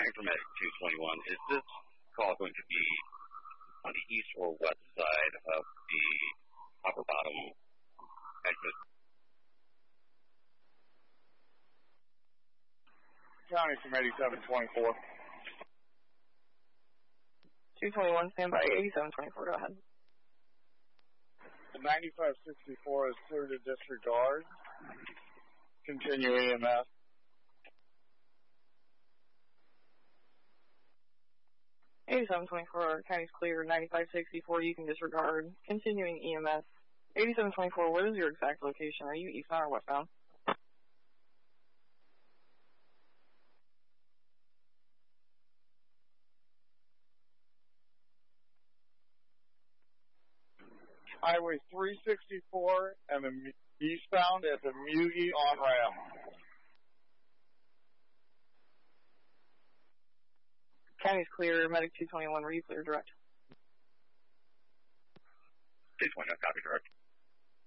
County for Medic 221. Is this call going to be on the east or west side of the upper bottom exit? County for Medic 724. 221, stand by. 8724, go ahead. 9564 is clear to disregard. Continue EMS. Eighty-seven 24, county's clear. 9564, you can disregard. Continuing EMS. 8724, what is your exact location? Are you eastbound or westbound? Highway 364 and the eastbound at the Mugi on-ramp. County's clear. Medic 221, were you clear direct? 221, copy direct.